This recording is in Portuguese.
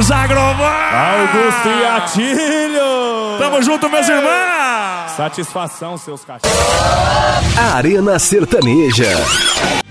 dos Agrovan! Augusto e Atílio! Tamo junto, meus irmãos! Satisfação, seus cachorros. Arena Sertaneja.